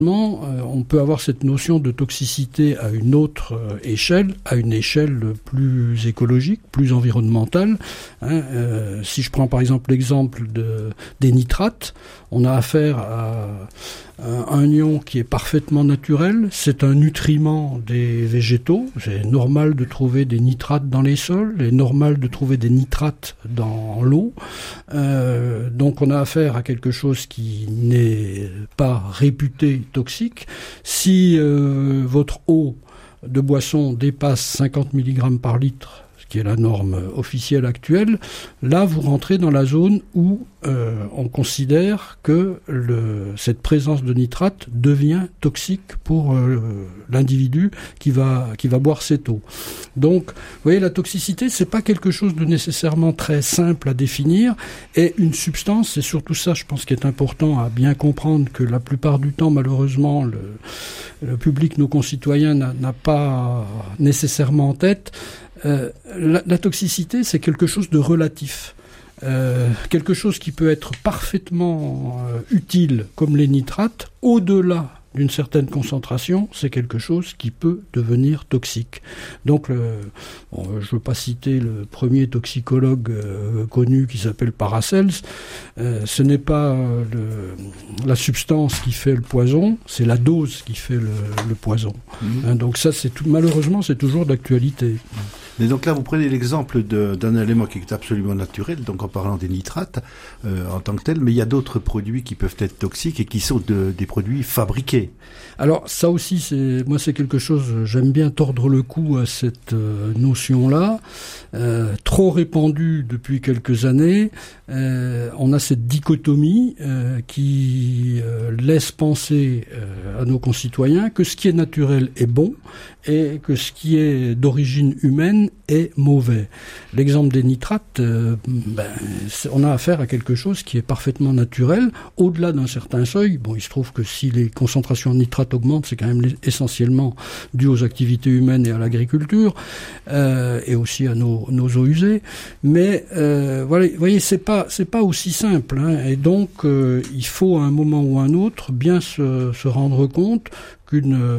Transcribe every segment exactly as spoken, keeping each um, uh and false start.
On peut avoir cette notion de toxicité à une autre échelle, à une échelle plus écologique, plus environnementale. Hein, euh, si je prends par exemple l'exemple de, des nitrates, on a affaire à un, un ion qui est parfaitement naturel. C'est un nutriment des végétaux. C'est normal de trouver des nitrates dans les sols, c'est normal de trouver des nitrates dans l'eau. Euh, donc on a affaire à quelque chose qui n'est pas réputé toxique. Si euh, votre eau de boisson dépasse cinquante milligrammes par litre, ce qui est la norme officielle actuelle, là vous rentrez dans la zone où euh, on considère que le, cette présence de nitrate devient toxique pour euh, l'individu qui va, qui va boire cette eau. Donc, vous voyez, la toxicité, c'est pas quelque chose de nécessairement très simple à définir, et une substance, c'est surtout ça, je pense, qui est important à bien comprendre, que la plupart du temps, malheureusement, le, le public, nos concitoyens, n'a, n'a pas nécessairement en tête. Euh, la, la toxicité, c'est quelque chose de relatif. Euh, quelque chose qui peut être parfaitement euh, utile, comme les nitrates, au-delà d'une certaine concentration, c'est quelque chose qui peut devenir toxique. Donc, le, bon, je ne veux pas citer le premier toxicologue euh, connu qui s'appelle Paracels, euh, ce n'est pas euh, le, la substance qui fait le poison, c'est la dose qui fait le, le poison. Mmh. Hein, donc ça, c'est tout, malheureusement, c'est toujours d'actualité. Mais donc là, vous prenez l'exemple de, d'un élément qui est absolument naturel, donc en parlant des nitrates euh, en tant que tel, mais il y a d'autres produits qui peuvent être toxiques et qui sont de, des produits fabriqués. Alors ça aussi, c'est, moi c'est quelque chose, j'aime bien tordre le cou à cette euh, notion-là, euh, trop répandue depuis quelques années. Euh, on a cette dichotomie euh, qui euh, laisse penser euh, à nos concitoyens que ce qui est naturel est bon et que ce qui est d'origine humaine est mauvais. L'exemple des nitrates, euh, ben, on a affaire à quelque chose qui est parfaitement naturel, au-delà d'un certain seuil. Bon, il se trouve que si les concentrations de nitrates augmentent, c'est quand même essentiellement dû aux activités humaines et à l'agriculture, euh, et aussi à nos, nos eaux usées. Mais euh, voilà, vous voyez, c'est pas c'est pas aussi simple, hein, et donc euh, il faut à un moment ou à un autre bien se, se rendre compte qu'une euh,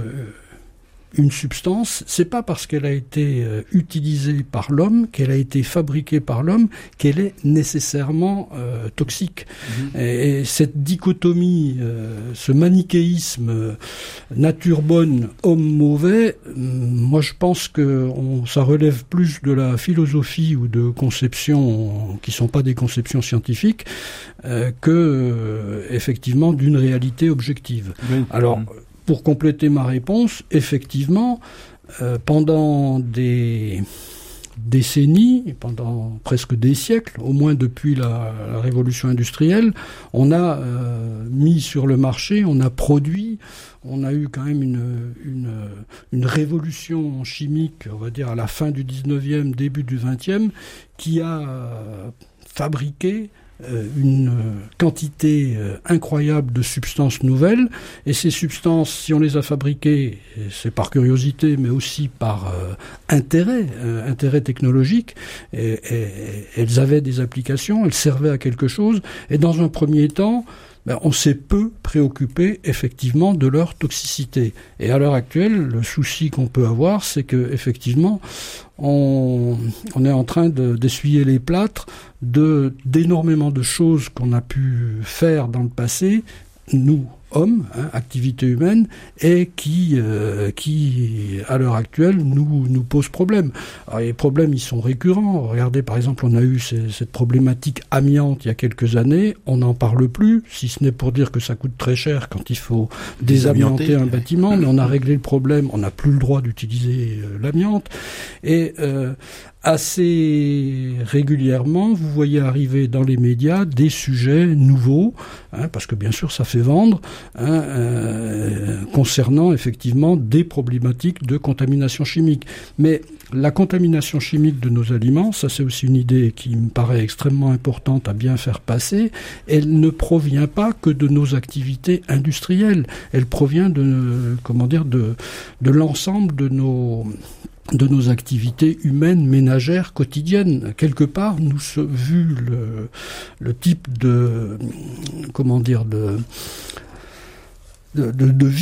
une substance, c'est pas parce qu'elle a été euh, utilisée par l'homme, qu'elle a été fabriquée par l'homme, qu'elle est nécessairement euh, toxique. Mmh. Et, et cette dichotomie, euh, ce manichéisme euh, nature bonne, homme mauvais, euh, moi je pense que on, ça relève plus de la philosophie ou de conceptions qui sont pas des conceptions scientifiques euh, que euh, effectivement d'une réalité objective. Mmh. Alors, mmh. Pour compléter ma réponse, effectivement, euh, pendant des décennies, pendant presque des siècles, au moins depuis la, la révolution industrielle, on a euh, mis sur le marché, on a produit, on a eu quand même une, une, une révolution chimique, on va dire à la fin du dix-neuvième, début du vingtième, qui a euh, fabriqué une quantité incroyable de substances nouvelles, et ces substances, si on les a fabriquées, c'est par curiosité, mais aussi par euh, intérêt, euh, intérêt technologique, et, et, elles avaient des applications, elles servaient à quelque chose, et dans un premier temps, ben, on s'est peu préoccupé effectivement de leur toxicité. Et à l'heure actuelle, le souci qu'on peut avoir, c'est que effectivement, on, on est en train de, d'essuyer les plâtres de d'énormément de choses qu'on a pu faire dans le passé, nous hommes, hein, activité humaine, et qui, euh, qui à l'heure actuelle, nous, nous posent problème. Alors, les problèmes, ils sont récurrents. Regardez, par exemple, on a eu ces, cette problématique amiante il y a quelques années, on n'en parle plus, si ce n'est pour dire que ça coûte très cher quand il faut désamianter un bâtiment, mais on a réglé le problème, on n'a plus le droit d'utiliser euh, l'amiante, et euh, assez régulièrement, vous voyez arriver dans les médias des sujets nouveaux, hein, parce que bien sûr ça fait vendre, hein, euh, concernant effectivement des problématiques de contamination chimique. Mais la contamination chimique de nos aliments, ça c'est aussi une idée qui me paraît extrêmement importante à bien faire passer, elle ne provient pas que de nos activités industrielles, elle provient de, comment dire, de, de l'ensemble de nos... de nos activités humaines, ménagères, quotidiennes. Quelque part, nous, vu le, le type de, comment dire, de, de, de, de